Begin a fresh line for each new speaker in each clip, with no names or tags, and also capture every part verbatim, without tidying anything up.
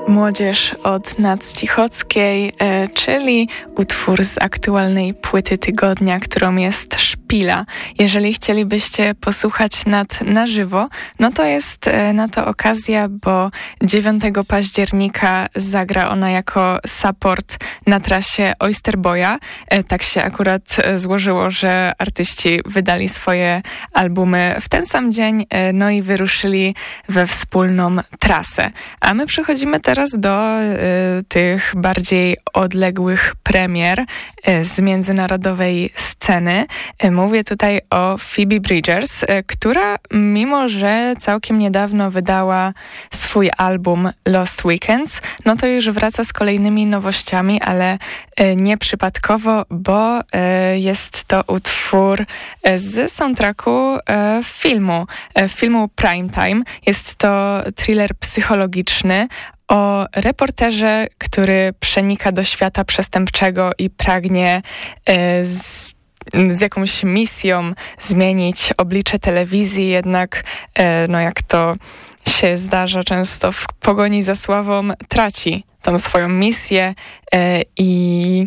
Młodzież od Nads Cichockiej, e, czyli utwór z aktualnej płyty tygodnia, którą jest Szpila. Jeżeli chcielibyście posłuchać Nad na żywo, no to jest e, na to okazja, bo dziewiątego października zagra ona jako support na trasie Oyster Boya. E, tak się akurat e, złożyło, że artyści wydali swoje albumy w ten sam dzień, e, no i wyruszyli we wspólną trasę. A my przechodzimy teraz Teraz do y, tych bardziej odległych premier y, z międzynarodowej sceny. Y, mówię tutaj o Phoebe Bridgers, y, która mimo, że całkiem niedawno wydała swój album Lost Weekends, no to już wraca z kolejnymi nowościami, ale y, nie przypadkowo, bo y, jest to utwór y, z soundtracku y, filmu, y, filmu Primetime. Jest to thriller psychologiczny o reporterze, który przenika do świata przestępczego i pragnie e, z, z jakąś misją zmienić oblicze telewizji, jednak e, no jak to się zdarza często w pogoni za sławą, traci tą swoją misję e, i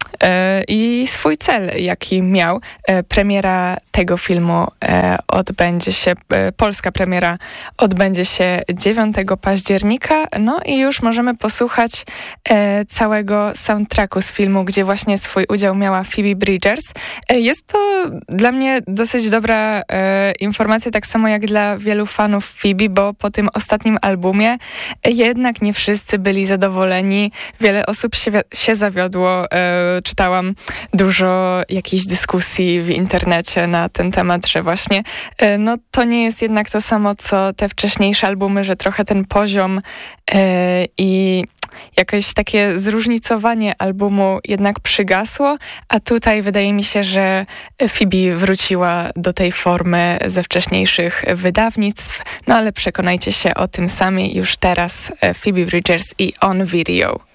i swój cel, jaki miał. Premiera tego filmu odbędzie się, polska premiera odbędzie się dziewiątego października, no i już możemy posłuchać całego soundtracku z filmu, gdzie właśnie swój udział miała Phoebe Bridgers. Jest to dla mnie dosyć dobra informacja, tak samo jak dla wielu fanów Phoebe, bo po tym ostatnim albumie jednak nie wszyscy byli zadowoleni. Wiele osób się, się zawiodło. Czytałam dużo jakichś dyskusji w internecie na ten temat, że właśnie no to nie jest jednak to samo, co te wcześniejsze albumy, że trochę ten poziom yy, i jakieś takie zróżnicowanie albumu jednak przygasło, a tutaj wydaje mi się, że Phoebe wróciła do tej formy ze wcześniejszych wydawnictw, no ale przekonajcie się o tym sami już teraz. Phoebe Bridgers i On Video.